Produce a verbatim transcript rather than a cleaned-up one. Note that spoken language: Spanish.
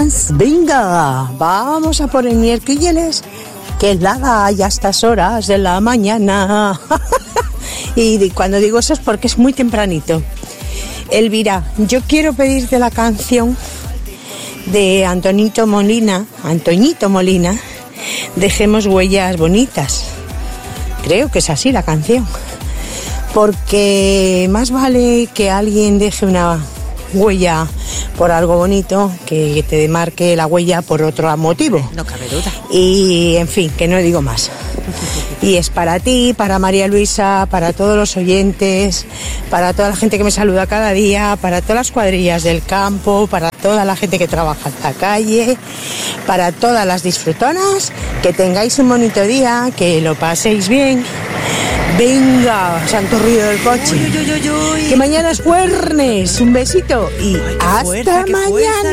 buenas. Venga, vamos a por el miércoles, que nada hay a estas horas de la mañana. Y cuando digo eso es porque es muy tempranito. Elvira, yo quiero pedirte la canción de Antonito Molina, Antoñito Molina, Dejemos huellas bonitas. Creo que es así la canción. Porque más vale que alguien deje una huella por algo bonito que te marque la huella por otro motivo. No cabe duda. Y, en fin, que no digo más. Y es para ti, para María Luisa, para todos los oyentes, para toda la gente que me saluda cada día, para todas las cuadrillas del campo, para toda la gente que trabaja en la calle, para todas las disfrutonas, que tengáis un bonito día, que lo paséis bien. Venga, santo ruido del coche. Uy, uy, uy, uy. Que mañana es jueves. Un besito y Ay, qué hasta fuerza, qué mañana. fuerza.